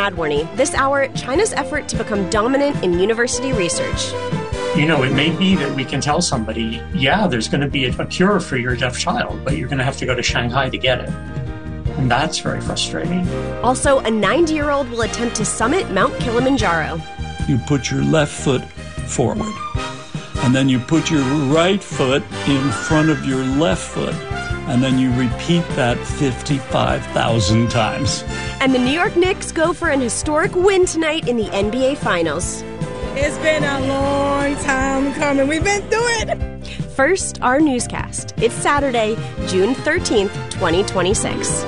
Mad Warning. This hour, China's effort to become dominant in university research. You know, it may be that we can tell somebody, yeah, there's going to be a cure for your deaf child, but you're going to have to go to Shanghai to get it. And that's very frustrating. Also, a 90-year-old will attempt to summit Mount Kilimanjaro. You put your left foot forward, and then you put your right foot in front of your left foot, and then you repeat that 55,000 times. And the New York Knicks go for an historic win tonight in the NBA Finals. It's been a long time coming. We've been through it. First, our newscast. It's Saturday, June 13th, 2026.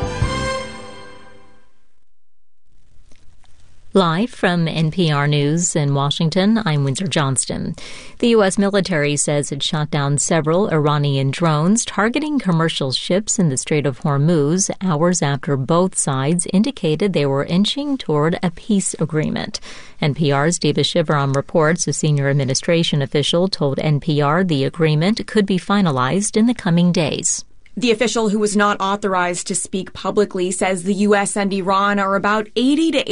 Live from NPR News in Washington, I'm Windsor Johnston. The U.S. military says it shot down several Iranian drones targeting commercial ships in the Strait of Hormuz hours after both sides indicated they were inching toward a peace agreement. NPR's Diva Shivaram reports a senior administration official told NPR the agreement could be finalized in the coming days. The official, who was not authorized to speak publicly, says the U.S. and Iran are about 80 to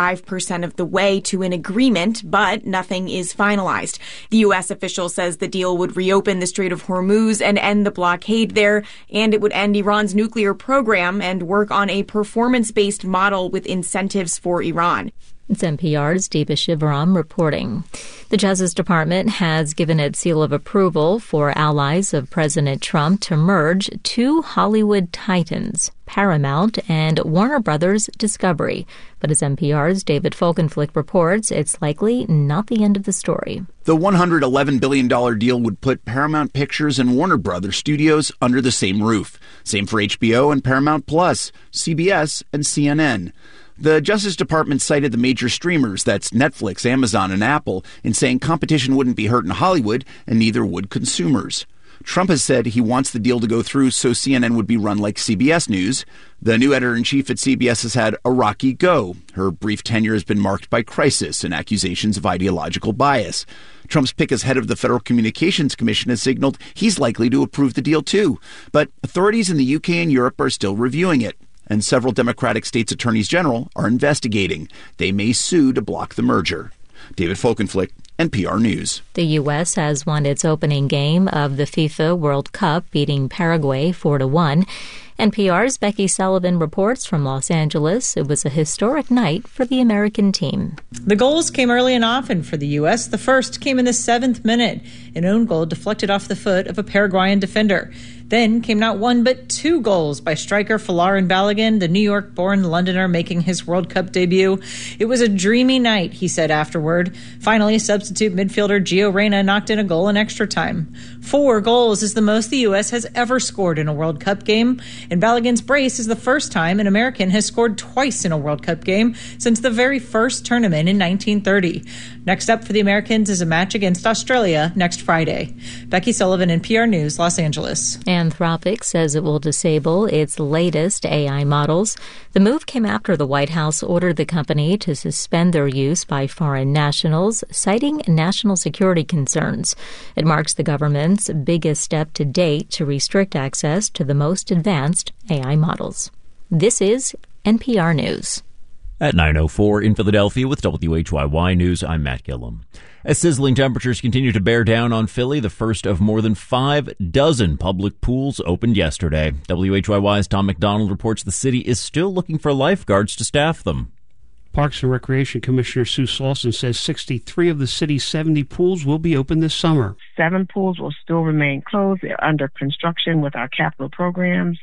85% of the way to an agreement, but nothing is finalized. The U.S. official says the deal would reopen the Strait of Hormuz and end the blockade there, and it would end Iran's nuclear program and work on a performance-based model with incentives for Iran. It's NPR's Diva Shivaram reporting. The Justice Department has given its seal of approval for allies of President Trump to merge two Hollywood titans, Paramount and Warner Brothers Discovery. But as NPR's David Folkenflik reports, it's likely not the end of the story. The $111 billion deal would put Paramount Pictures and Warner Brothers Studios under the same roof. Same for HBO and Paramount Plus, CBS and CNN. The Justice Department cited the major streamers, that's Netflix, Amazon, and Apple, in saying competition wouldn't be hurt in Hollywood, and neither would consumers. Trump has said he wants the deal to go through so CNN would be run like CBS News. The new editor-in-chief at CBS has had a rocky go. Her brief tenure has been marked by crisis and accusations of ideological bias. Trump's pick as head of the Federal Communications Commission has signaled he's likely to approve the deal too. But authorities in the UK and Europe are still reviewing it. And several Democratic states' attorneys general are investigating. They may sue to block the merger. David Folkenflik, NPR News. The U.S. has won its opening game of the FIFA World Cup, beating Paraguay 4-1. NPR's Becky Sullivan reports from Los Angeles. It was a historic night for the American team. The goals came early and often for the U.S. The first came in the 7th minute. An own goal deflected off the foot of a Paraguayan defender. Then came not one but two goals by striker Folarin Balogun, the New York-born Londoner making his World Cup debut. It was a dreamy night, he said afterward. Finally, substitute midfielder Gio Reyna knocked in a goal in extra time. 4 goals is the most the U.S. has ever scored in a World Cup game. And Balogun's brace is the first time an American has scored twice in a World Cup game since the very first tournament in 1930. Next up for the Americans is a match against Australia next Friday. Becky Sullivan, NPR News, Los Angeles. Anthropic says it will disable its latest AI models. The move came after the White House ordered the company to suspend their use by foreign nationals, citing national security concerns. It marks the government's biggest step to date to restrict access to the most advanced AI models. This is NPR News. At 9:04 in Philadelphia with WHYY News, I'm Matt Gillum. As sizzling temperatures continue to bear down on Philly, the first of more than 6 public pools opened yesterday. WHYY's Tom McDonald reports the city is still looking for lifeguards to staff them. Parks and Recreation Commissioner Sue Slauson says 63 of the city's 70 pools will be open this summer. 7 pools will still remain closed. They're under construction with our capital programs.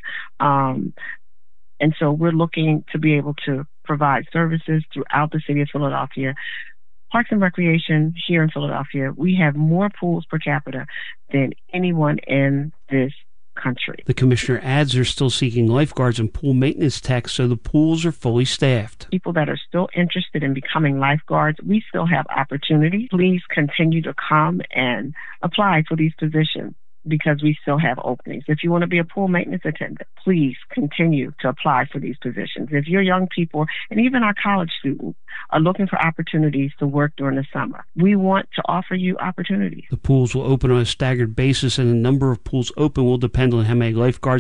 And so we're looking to be able to provide services throughout the city of Philadelphia. Parks and Recreation here in Philadelphia, we have more pools per capita than anyone in this country. The commissioner adds they're still seeking lifeguards and pool maintenance techs, so the pools are fully staffed. People that are still interested in becoming lifeguards, we still have opportunity. Please continue to come and apply for these positions, because we still have openings. If you want to be a pool maintenance attendant, please continue to apply for these positions. If your young people and even our college students are looking for opportunities to work during the summer, we want to offer you opportunities. The pools will open on a staggered basis, and the number of pools open will depend on how many lifeguards